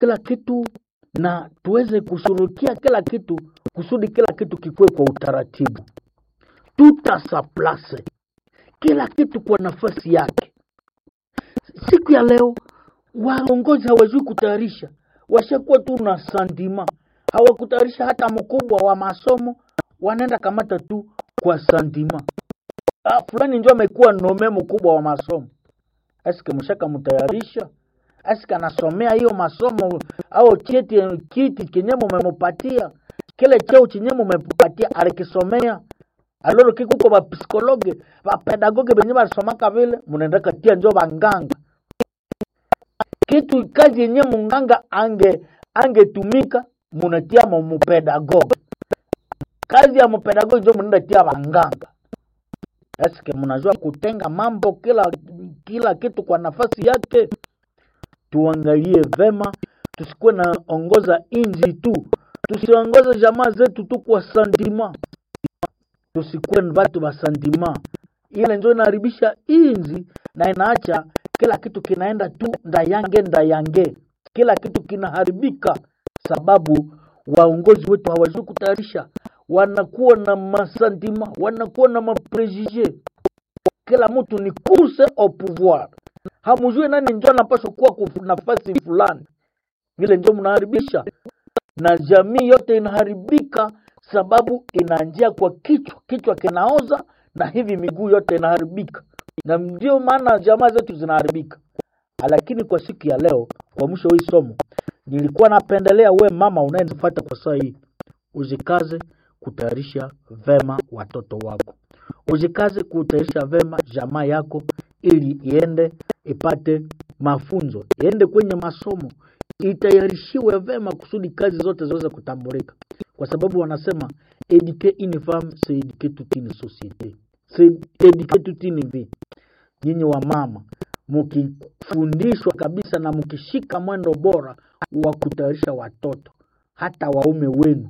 kila kitu na tuweze kushughulikia kila kitu kusudi kila kitu kikue kwa utaratibu. Tuta sa place. Kila kitu kwa nafasi yake. Siku ya leo waongozi hawajui kutayarisha. Washakuwa tu na sandima. Hawakutayarisha hata mkubwa wa masomo, wanaenda kamata tu kwa sandima. Fulani njoo amekuwa nome mkubwa wa masomo. Asike mshaka mtayarisha? Asika nasomea hiyo masomo au kiti kinyemo umempatia? Kile cheo kinyemo umempatia alikisomea? Aloro kikuko ba psikologe, ba pedagoge benye basomaka vile, mnaenda katia njoo banganga. Kitu kazi yenye munganga angetumika munatia mupedagoge. Kazi ya mupedagoge njoo mnaenda tia banganga. Asike mnajua kutenga mambo kila kitu kwa nafasi yake. Tuangalie vema, tusikuwe na ongoza inji tu. Tusiongoze jamaa zetu tu kwa sandima. Tusikuwe na watu wa sandima. Ile njoo inaharibisha inji na inaacha kila kitu kinaenda tu ndayange. Kila kitu kinaharibika sababu waongozi wetu hawajui kutayarisha. Wanakuwa na masandima, wanakuwa na maprejije. Kila mtu ni course au pouvoir. Hamujui nani njoo anapaswa kuwa kwa nafasi fulani. Ile njoo mnaharibisha. Na jamii yote inaharibika sababu inaanzia kwa kichwa kinaoza na hivi miguu yote inaharibika. Na ndio maana jamaa zetu zinaharibika. Lakini kwa siku ya leo, kwa mwisho wa hii somo, nilikuwa napendelea we mama unayenifuata kwa saa hii, ujikaze kutayarisha vema watoto wako. Ujikaze kutayarisha vema jamaa yako ili iende ipate mafunzo, iende kwenye masomo, itayarishiwe vema kusudi kazi zote ziweze kutambulika. Kwa sababu wanasema éduquer une femme c'est éduquer toute une société. C'est éduquer toute une vie. Nyinyi wa mama mkifundishwa kabisa na mkishika mwendo bora wa kutayarisha watoto, hata waume wenu,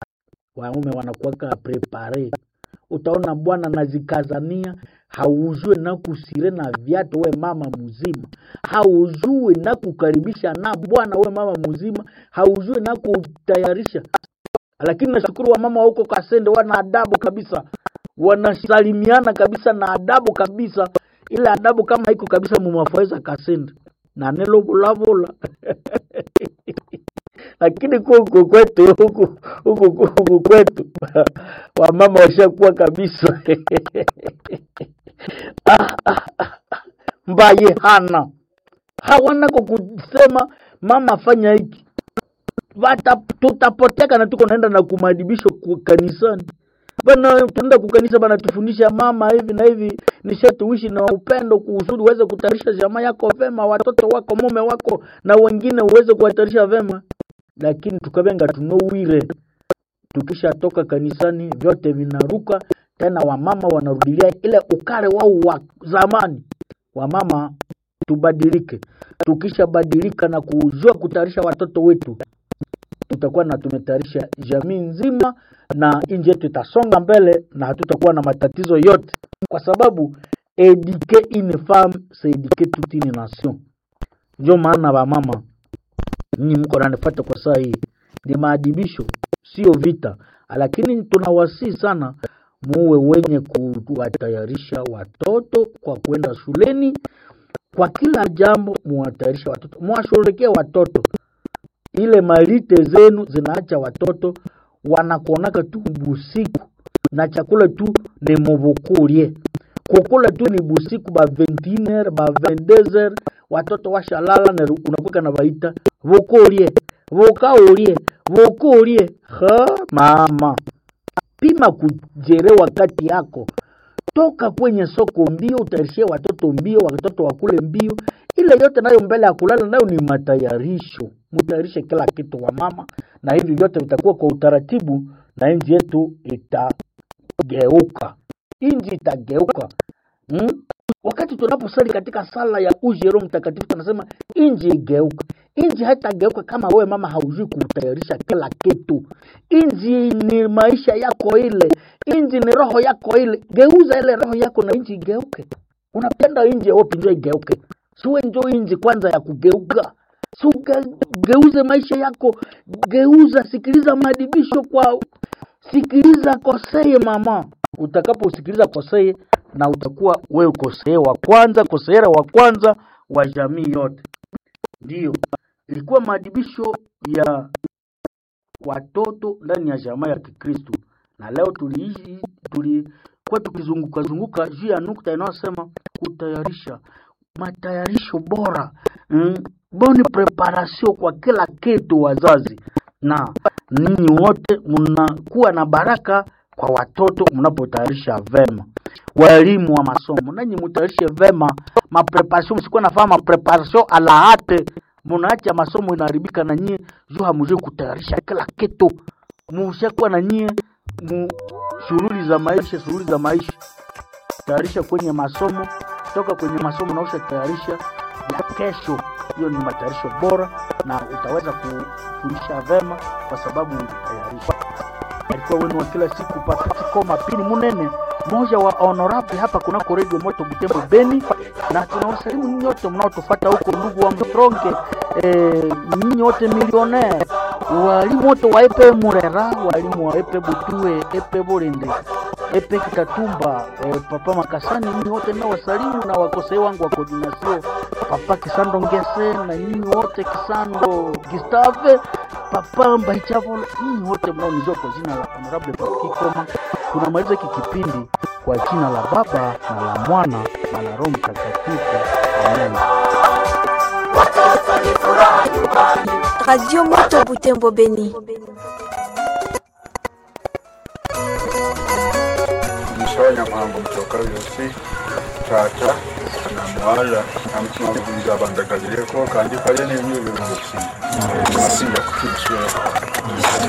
waume wanakuwa prepare. Utaona bwana nazikazania, haujue na kusire na viatu we mama mzima. Haujue na kukaribisha na bwana we mama mzima. Haujue na kutayarisha. Lakini nashukuru wa mama huko Kasende wana adabu kabisa. Wanasalimiana kabisa na adabu kabisa. Ile adabu kama iko kabisa mumafaiza Kasende. Na nelo bula. Lakini huku kwetu wamama washakuwa kabisa mbaye hawana kusema mama fanya hiki. Tutapoteka na tuko naenda na kumadibisho kanisani. Bana tunaenda kukanisa bana tufundisha mama hivi na hivi, nishatuishi na upendo kusudi uweze kutayarisha jamaa yako vema, watoto wako, mume wako na wengine uweze kuwatayarisha vema. Lakini tukabenga tunowire, tukisha toka kanisani vyote vinaruka tena, wamama wanarudilia ile ukare wao wa zamani. Wamama tubadilike. Tukisha badilika na kujua kutayarisha watoto wetu, tutakuwa na tumetayarisha jamii nzima na nchi yetu itasonga mbele na hatutakuwa na matatizo yote, kwa sababu éduquer une femme c'est éduquer toute une nation. Ndio maana ba mama nyinyi mko nanifuata kwa saa hii, ni maadibisho sio vita, lakini tunawasihi sana muwe wenye kuwatayarisha watoto kwa kwenda shuleni. Kwa kila jambo muwatayarisha watoto, muwashughulikie watoto. Ile malite zenu zinaacha watoto wanakuonaka tu busiku na chakula tu ni mubukulie. Kukula tu ni busiku ba 21h ba 22h, watoto washalala na unakuka na baita bukulie. Mama, pima kujere wakati yako. Toka kwenye soko mbio, utayarishie watoto mbio, watoto wakule mbio. Ile yote nayo mbele ya kulala nayo ni matayarisho. Mutayarishe kila kitu wa mama, na hivi yote vitakuwa kwa utaratibu na nchi yetu itageuka. Nchi itageuka. Wakati tunaposali katika sala ya Ujero Mtakatifu tunasema nchi igeuka. Nchi haitageuka kama wewe mama haujui kutayarisha kila kitu. Nchi ni maisha yako ile. Nchi ni roho yako ile. Geuza ile roho yako na nchi igeuke. Unapenda nchi wapi ndio igeuke? Siwe ndio nchi kwanza ya kugeuka. So geuze maisha yako, geuza, sikiliza maadibisho sikiliza Koseye mama. Utakaposikiliza Koseye na utakuwa wewe Koseye wa kwanza, Koseyera wa kwanza wa jamii yote. Ndio ilikuwa maadibisho ya watoto ndani ya jamaa ya Kikristo. Na leo tulikuwa tukizunguka juu ya nukta inayosema kutayarisha, matayarisho bora, boni preparation kwa kila kitu wazazi. Na ninyi wote mnakuwa na baraka kwa watoto mnapotayarisha vema. Walimu wa masomo, nanyi mtayarishe vema mapreparation, msikuwa nafanya mapreparation alahate, mnaacha masomo inaharibika na nyie juu hamjui kutayarisha kila kitu. Mshakuwa na nyie shughuli za maisha. Tayarisha kwenye masomo, kutoka kwenye masomo na tayarisha ya kesho. Hiyo ni matayarisho bora na utaweza kufundisha vema kwa sababu ulitayarisha. Alikuwa wenu wa kila siku Patrick Koma Pini Munene, mmoja wa honorable hapa kuna Radio Moto Butembo Beni, na tunawasalimu nyinyi wote mnaotufuata huko, ndugu wa Mtronke, nyinyi wote millionaire, walimu wote wa Epe Murera, walimu wa Epe Butue, Epe Borende, Epe Kitatumba, Papa Makasani, nyinyi wote na wasalimu, na wakosei wangu wa coordination Papa Kisando Ngese, na nyinyi wote Kisando Gustave, Papa Mbaichavo, nyinyi wote mnaonijua kwa jina la Honorable Patrick Koma. Tunamaliza kipindi kwa jina la Baba na la Mwana na la Roho Mtakatifu. Amen. Radio Moto Butembo Beni. Mshonya mambo kutoka yosi tata na mwala na mtu mmoja bandagalieko kandi pale ni mimi mmoja. Masinga kufikia.